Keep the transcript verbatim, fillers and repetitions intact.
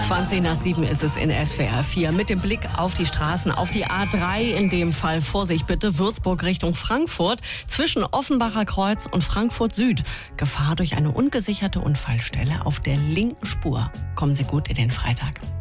zwanzig nach sieben ist es in S W R vier. Mit dem Blick auf die Straßen, auf die A drei in dem Fall. Vorsicht bitte, Würzburg Richtung Frankfurt. Zwischen Offenbacher Kreuz und Frankfurt Süd. Gefahr durch eine ungesicherte Unfallstelle auf der linken Spur. Kommen Sie gut in den Freitag.